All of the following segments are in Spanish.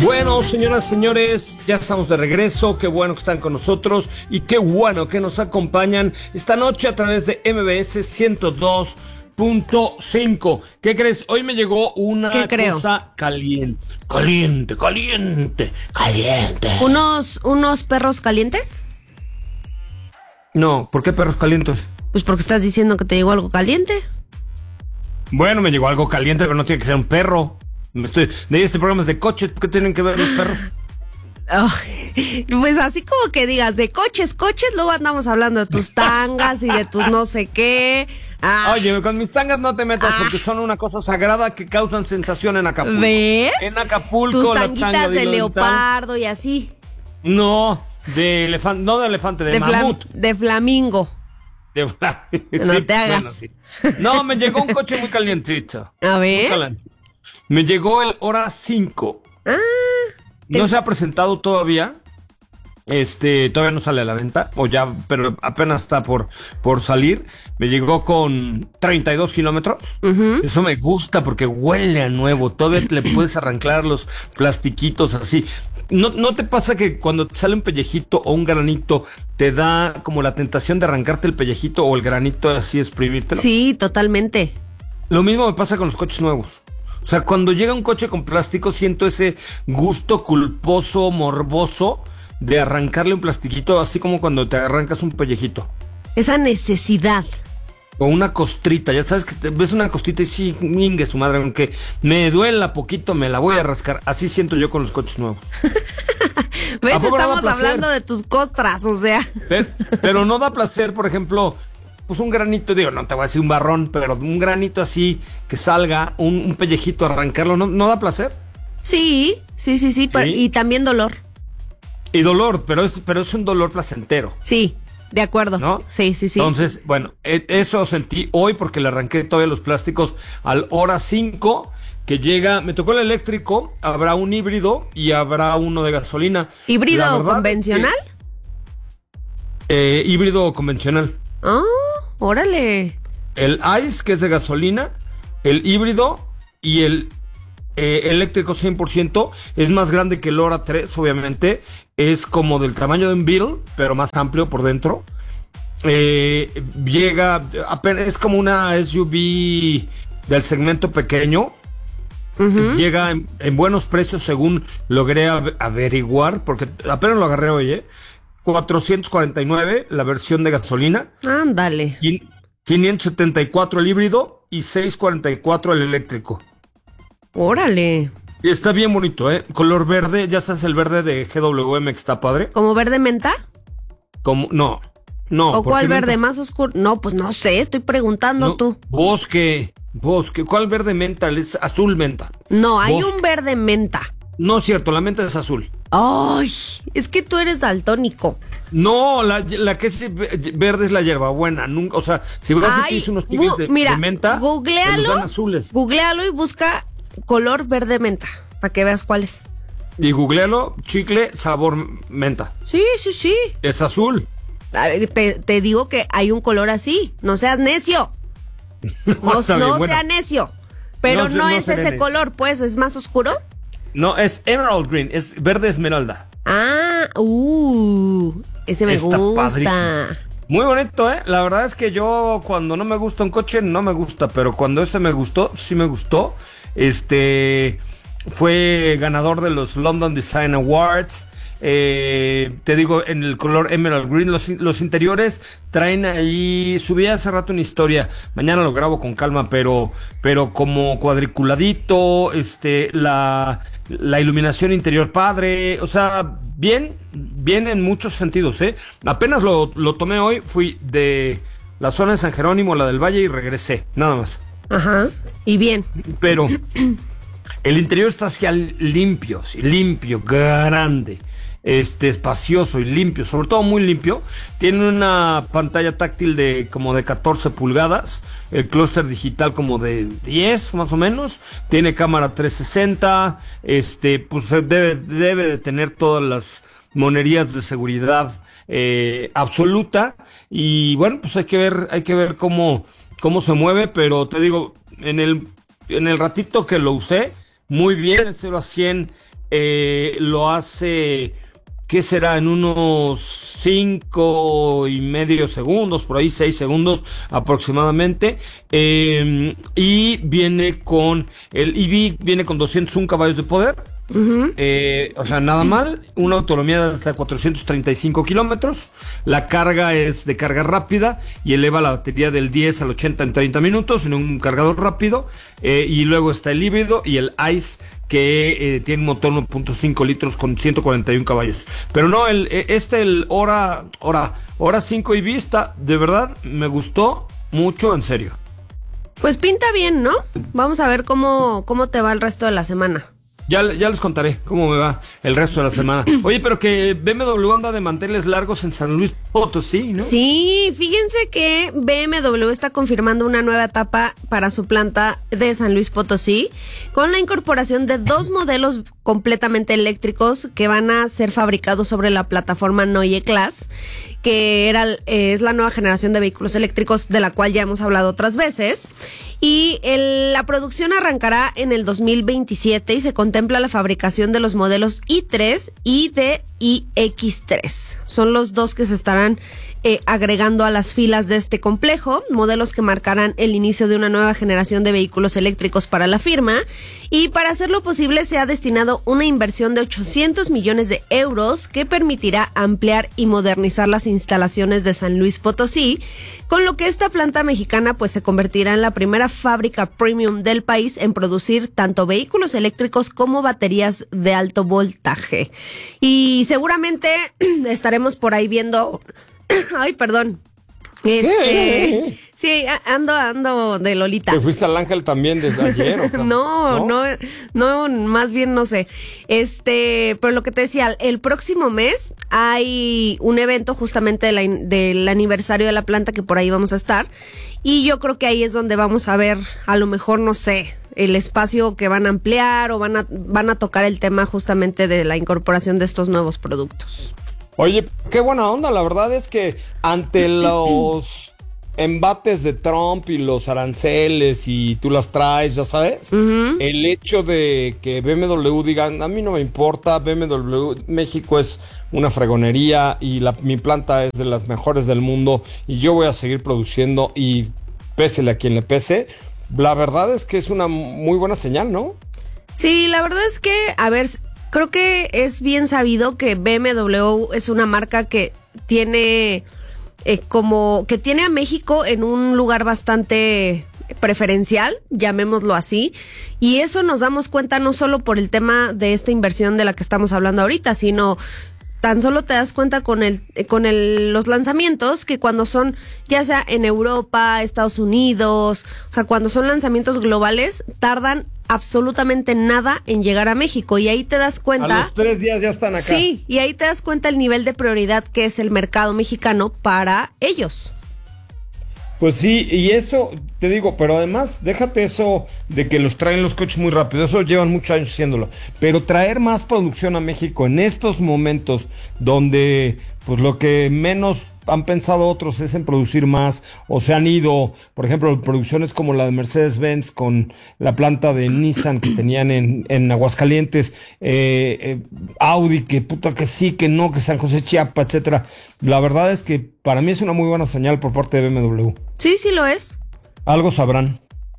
Bueno, señoras, señores, ya estamos de regreso. Qué bueno que están con nosotros y qué bueno que nos acompañan esta noche a través de MBS 102.5. ¿Qué crees? Hoy me llegó una cosa caliente. Caliente. ¿Unos perros calientes? No, ¿por qué perros calientes? Pues porque estás diciendo que te llegó algo caliente. Bueno, me llegó algo caliente, pero no tiene que ser un perro. Este programa es de coches, ¿qué tienen que ver los perros? Pues así como que digas de coches, luego andamos hablando de tus tangas y de tus no sé qué. Oye, con mis tangas no te metas porque son una cosa sagrada que causan sensación en Acapulco. ¿Ves? En Acapulco tus la tanguitas tanga de leopardo y así. No, de elefante, no de elefante, de mamut. De flamingo. No te hagas. Bueno, sí. No, me llegó un coche muy calientito. A ver. Me llegó el Hora 5. No se ha presentado todavía. Todavía no sale a la venta. Pero apenas está por salir. Me llegó con 32 kilómetros. Eso me gusta porque huele a nuevo. Todavía le puedes arrancar los plastiquitos así. ¿No te pasa que cuando te sale un pellejito o un granito te da como la tentación de arrancarte el pellejito o el granito así exprimírtelo? Sí, totalmente. Lo mismo me pasa con los coches nuevos. O sea, cuando llega un coche con plástico siento ese gusto culposo, morboso de arrancarle un plastiquito, así como cuando te arrancas un pellejito. Esa necesidad. O una costrita, ya sabes que te ves una costrita y sí, mingue su madre, aunque me duela poquito, me la voy a rascar. Así siento yo con los coches nuevos. ¿Ves? Estamos hablando de tus costras, o sea. Pero no da placer, por ejemplo, pues un granito, no te voy a decir un barrón, pero un granito así, que salga, un pellejito, arrancarlo, ¿no da placer? Sí. Y también dolor. Y dolor, pero es un dolor placentero. Sí. De acuerdo. ¿No? Sí. Entonces, bueno, eso sentí hoy porque le arranqué todavía los plásticos al Hora 5, que llega, me tocó el eléctrico, habrá un híbrido y habrá uno de gasolina. ¿Híbrido convencional? Híbrido convencional. Órale. El ICE, que es de gasolina, el híbrido y el eléctrico 100%, es más grande que el Hora 3, obviamente. Es como del tamaño de un Beetle, pero más amplio por dentro. Llega, apenas, es como una SUV del segmento pequeño. Llega en buenos precios según logré averiguar, porque apenas lo agarré hoy, 449 la versión de gasolina. Ándale. 574 el híbrido y 644 el eléctrico. Órale. Está bien bonito, color verde, ya sabes, el verde de GWM que está padre. ¿Como verde menta? No. ¿O cuál verde menta? Más oscuro? No, pues no sé, estoy preguntando tú. Bosque, ¿cuál verde menta? Es azul menta. No, hay un verde menta. No es cierto, la menta es azul. Ay, es que tú eres daltónico. No, la que es verde es la hierbabuena. Nunca, o sea, si vas a decir unos chicles de menta, googlealo, los dan azules. Googlealo y busca color verde menta, para que veas cuál es. Y googlealo, chicle, sabor menta. Sí. Es azul. Te digo que hay un color así, no seas necio. No sea necio. Pero no es ese color, pues, ¿es más oscuro? No, es emerald green, es verde esmeralda. Ese me gusta. Padrísimo. Muy bonito, La verdad es que yo cuando no me gusta un coche, no me gusta, pero cuando me gustó, sí me gustó. Fue ganador de los London Design Awards. Te digo, en el color emerald green. Los interiores traen ahí, subí hace rato una historia, mañana lo grabo con calma, pero como cuadriculadito, la iluminación interior padre, o sea, bien en muchos sentidos, Apenas lo tomé hoy, fui de la zona de San Jerónimo a la del Valle y regresé, nada más. Ajá, y bien. Pero el interior está hacia limpio, grande, espacioso y limpio, sobre todo muy limpio. Tiene una pantalla táctil de como de 14 pulgadas, el clúster digital como de 10 más o menos, tiene cámara 360, pues debe de tener todas las monerías de seguridad absoluta. Y bueno, pues hay que ver cómo se mueve, pero te digo, en el ratito que lo usé, muy bien, el 0 a 100 lo hace, ¿qué será? En unos 5.5 segundos, por ahí 6 segundos aproximadamente. Y viene con, el EV viene con 201 caballos de poder. O sea, nada mal. Una autonomía de hasta 435 kilómetros. La carga es de carga rápida y eleva la batería del 10 al 80 en 30 minutos en un cargador rápido. Y luego está el híbrido y el ICE, que tiene un motor 1.5 litros con 141 caballos. Pero no, el Hora 5 EV está, de verdad, me gustó mucho, en serio. Pues pinta bien, ¿no? Vamos a ver cómo te va el resto de la semana. Ya les contaré cómo me va el resto de la semana. Oye, pero que BMW anda de manteles largos en San Luis Potosí, ¿no? Sí, fíjense que BMW está confirmando una nueva etapa para su planta de San Luis Potosí, con la incorporación de 2 modelos completamente eléctricos que van a ser fabricados sobre la plataforma Neue Klasse, que es la nueva generación de vehículos eléctricos de la cual ya hemos hablado otras veces. Y la producción arrancará en el 2027 y se contempla la fabricación de los modelos i3 y de iX3. Son los 2 que se estarán agregando a las filas de este complejo, modelos que marcarán el inicio de una nueva generación de vehículos eléctricos para la firma. Y para hacerlo posible se ha destinado una inversión de 800 millones de euros que permitirá ampliar y modernizar las instalaciones de San Luis Potosí, con lo que esta planta mexicana pues se convertirá en la primera fábrica premium del país en producir tanto vehículos eléctricos como baterías de alto voltaje. Y seguramente estaremos por ahí viendo... Ay, perdón. Sí, ando de Lolita. ¿Te fuiste al Ángel también desde ayer? ¿O no, más bien no sé. Pero lo que te decía, el próximo mes hay un evento justamente del aniversario de la planta, que por ahí vamos a estar. Y yo creo que ahí es donde vamos a ver, a lo mejor, no sé, el espacio que van a ampliar o van a tocar el tema justamente de la incorporación de estos nuevos productos. Oye, qué buena onda. La verdad es que ante los embates de Trump y los aranceles y tú las traes, ya sabes, el hecho de que BMW digan, a mí no me importa, BMW México es una fregonería y mi planta es de las mejores del mundo y yo voy a seguir produciendo y pésele a quien le pese, la verdad es que es una muy buena señal, ¿no? Sí, la verdad es que, a ver, creo que es bien sabido que BMW es una marca que tiene que tiene a México en un lugar bastante preferencial, llamémoslo así, y eso nos damos cuenta no solo por el tema de esta inversión de la que estamos hablando ahorita, sino tan solo te das cuenta con los lanzamientos, que cuando son ya sea en Europa, Estados Unidos, o sea, cuando son lanzamientos globales, tardan absolutamente nada en llegar a México, y ahí te das cuenta. A los 3 días ya están acá. Sí, y ahí te das cuenta el nivel de prioridad que es el mercado mexicano para ellos. Pues sí, y eso te digo, pero además, déjate eso de que los traen los coches muy rápido, eso llevan muchos años haciéndolo, pero traer más producción a México en estos momentos donde pues lo que menos han pensado otros es en producir más, o se han ido, por ejemplo, producciones como la de Mercedes-Benz con la planta de Nissan que tenían en Aguascalientes, Audi, que puta que sí, que no, que San José Chiapa, etcétera. La verdad es que para mí es una muy buena señal por parte de BMW. Sí, sí lo es. Algo sabrán.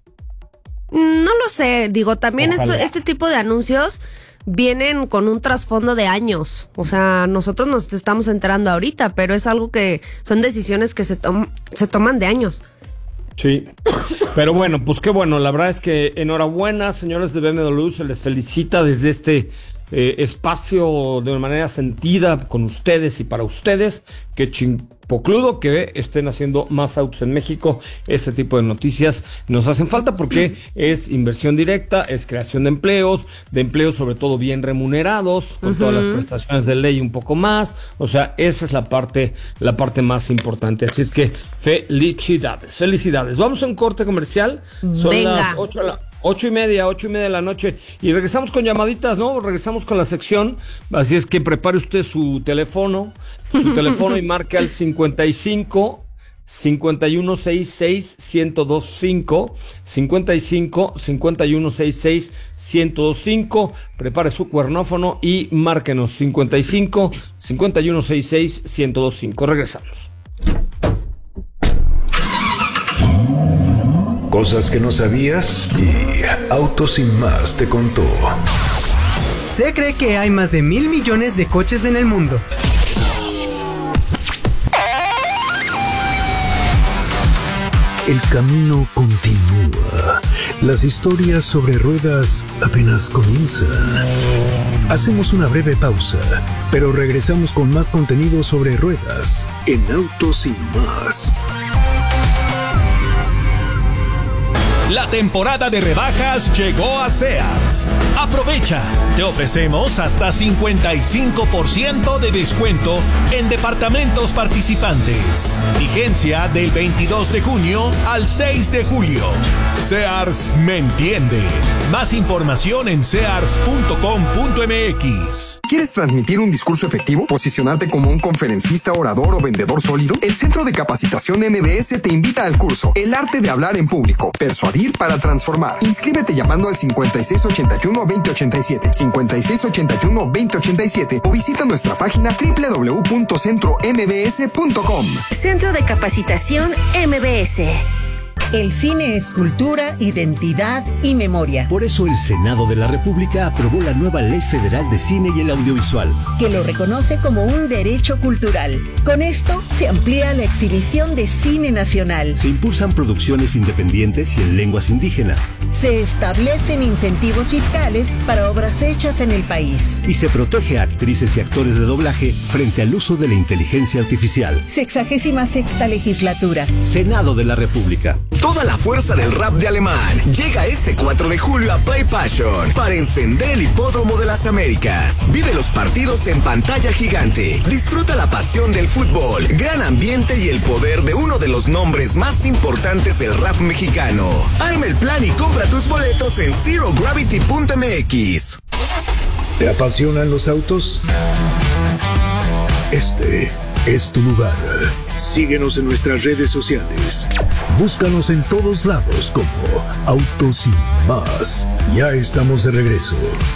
No lo sé, digo, también este tipo de anuncios vienen con un trasfondo de años. O sea, nosotros nos estamos enterando ahorita, pero es algo que son decisiones que se toman de años. Sí, pero bueno, pues qué bueno. La verdad es que enhorabuena, señores de BMW, se les felicita desde este espacio de una manera sentida con ustedes y para ustedes. Qué chimpocludo que estén haciendo más autos en México. Ese tipo de noticias nos hacen falta porque es inversión directa, es creación de empleos sobre todo bien remunerados, con todas las prestaciones de ley un poco más. O sea, esa es la parte más importante. Así es que felicidades. Vamos a un corte comercial. Son las 8:30 de la noche y regresamos con llamaditas, ¿no? Regresamos con la sección, así es que prepare usted su teléfono y marque al 55 5166-1025, 55-5166-1025. Prepare su cuernófono y márquenos 55-5166-1025. Regresamos. Cosas que no sabías y Autos Sin Más te contó. Se cree que hay más de 1,000 millones de coches en el mundo. El camino continúa. Las historias sobre ruedas apenas comienzan. Hacemos una breve pausa, pero regresamos con más contenido sobre ruedas en Autos Sin Más. La temporada de rebajas llegó a Sears. Aprovecha, te ofrecemos hasta 55% de descuento en departamentos participantes. Vigencia del 22 de junio al 6 de julio. Sears me entiende. Más información en sears.com.mx. ¿Quieres transmitir un discurso efectivo? ¿Posicionarte como un conferencista, orador o vendedor sólido? El Centro de Capacitación MBS te invita al curso El Arte de Hablar en Público. Persuadir para transformar. Inscríbete llamando al 5681-2087, 5681-2087 o visita nuestra página www.centrombs.com. Centro de Capacitación MBS. El cine es cultura, identidad y memoria. Por eso el Senado de la República aprobó la nueva Ley Federal de Cine y el Audiovisual, que lo reconoce como un derecho cultural. Con esto se amplía la exhibición de cine nacional. Se impulsan producciones independientes y en lenguas indígenas. Se establecen incentivos fiscales para obras hechas en el país. Y se protege a actrices y actores de doblaje frente al uso de la inteligencia artificial. 66ª legislatura. Senado de la República. Toda la fuerza del rap de Alemán llega este 4 de julio a Play Passion para encender el Hipódromo de las Américas. Vive los partidos en pantalla gigante. Disfruta la pasión del fútbol, gran ambiente y el poder de uno de los nombres más importantes del rap mexicano. Arma el plan y compra tus boletos en ZeroGravity.mx. ¿Te apasionan los autos? Este es tu lugar. Síguenos en nuestras redes sociales. Búscanos en todos lados como Autos Sin Más. Ya estamos de regreso.